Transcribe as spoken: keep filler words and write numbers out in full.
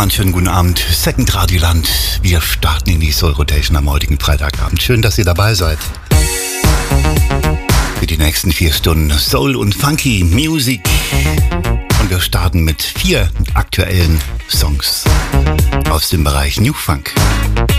nochmal einen schönen guten Abend. Second Radioland. Wir starten in die Soul Rotation am heutigen Freitagabend. Schön, dass ihr dabei seid. Für die nächsten vier Stunden Soul und Funky Music. Und wir starten mit vier aktuellen Songs aus dem Bereich New Funk.